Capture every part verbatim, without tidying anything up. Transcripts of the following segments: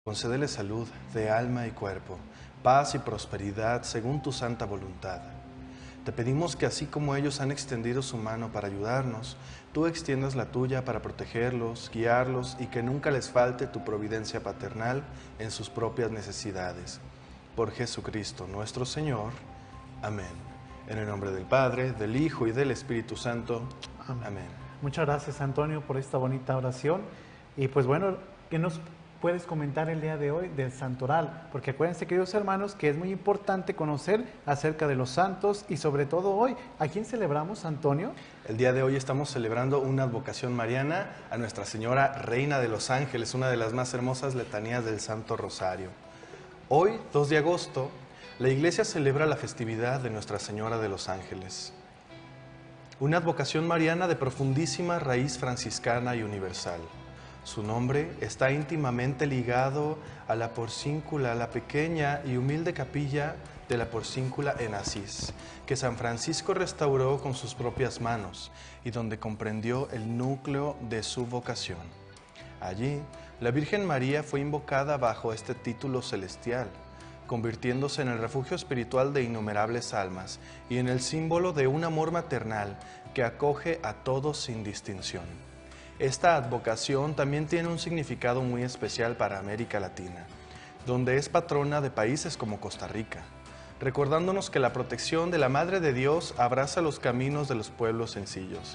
Concédele salud de alma y cuerpo, paz y prosperidad según tu santa voluntad. Te pedimos que así como ellos han extendido su mano para ayudarnos, tú extiendas la tuya para protegerlos, guiarlos y que nunca les falte tu providencia paternal en sus propias necesidades. Por Jesucristo nuestro Señor. Amén. En el nombre del Padre, del Hijo y del Espíritu Santo. Amén. Amén. Muchas gracias, Antonio, por esta bonita oración. Y pues bueno, ¿qué nos puedes comentar el día de hoy del santoral? Porque acuérdense, queridos hermanos, que es muy importante conocer acerca de los santos y sobre todo hoy. ¿A quién celebramos, Antonio? El día de hoy estamos celebrando una advocación mariana a Nuestra Señora Reina de los Ángeles, una de las más hermosas letanías del Santo Rosario. Hoy, dos de agosto, la Iglesia celebra la festividad de Nuestra Señora de los Ángeles. Una advocación mariana de profundísima raíz franciscana y universal. Su nombre está íntimamente ligado a la porcíncula, la pequeña y humilde capilla de la porcíncula en Asís, que San Francisco restauró con sus propias manos y donde comprendió el núcleo de su vocación. Allí, la Virgen María fue invocada bajo este título celestial, convirtiéndose en el refugio espiritual de innumerables almas y en el símbolo de un amor maternal que acoge a todos sin distinción. Esta advocación también tiene un significado muy especial para América Latina, donde es patrona de países como Costa Rica, recordándonos que la protección de la Madre de Dios abraza los caminos de los pueblos sencillos.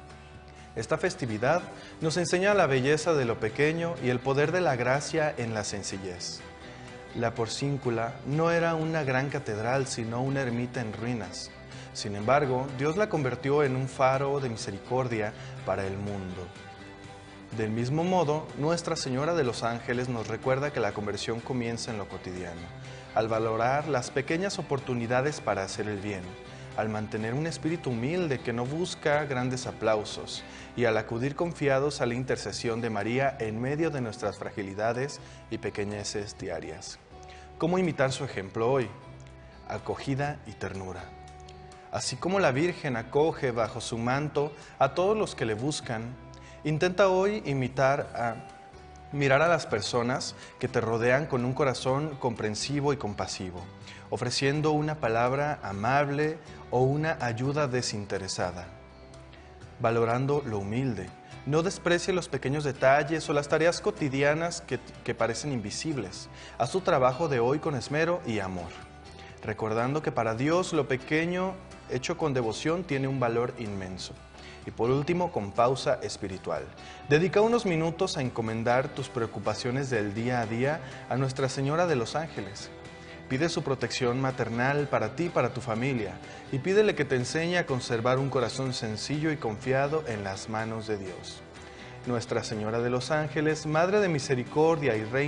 Esta festividad nos enseña la belleza de lo pequeño y el poder de la gracia en la sencillez. La porcíncula no era una gran catedral, sino una ermita en ruinas. Sin embargo, Dios la convirtió en un faro de misericordia para el mundo. Del mismo modo, Nuestra Señora de los Ángeles nos recuerda que la conversión comienza en lo cotidiano, al valorar las pequeñas oportunidades para hacer el bien, al mantener un espíritu humilde que no busca grandes aplausos y al acudir confiados a la intercesión de María en medio de nuestras fragilidades y pequeñeces diarias. ¿Cómo imitar su ejemplo hoy? Acogida y ternura. Así como la Virgen acoge bajo su manto a todos los que le buscan, intenta hoy imitar a mirar a las personas que te rodean con un corazón comprensivo y compasivo, ofreciendo una palabra amable o una ayuda desinteresada. Valorando lo humilde, no desprecie los pequeños detalles o las tareas cotidianas que, que parecen invisibles. Haz tu trabajo de hoy con esmero y amor, recordando que para Dios lo pequeño hecho con devoción tiene un valor inmenso. Y por último, con pausa espiritual. Dedica unos minutos a encomendar tus preocupaciones del día a día a Nuestra Señora de los Ángeles. Pide su protección maternal para ti y para tu familia, y pídele que te enseñe a conservar un corazón sencillo y confiado en las manos de Dios. Nuestra Señora de los Ángeles, Madre de Misericordia y Reina